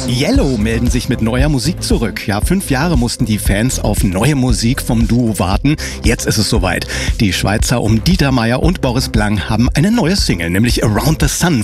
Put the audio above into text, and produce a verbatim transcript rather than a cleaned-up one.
Yellow melden sich mit neuer Musik zurück. Ja, fünf Jahre mussten die Fans auf neue Musik vom Duo warten. Jetzt ist es soweit. Die Schweizer um Dieter Meier und Boris Blank haben eine neue Single, nämlich Around the Sun,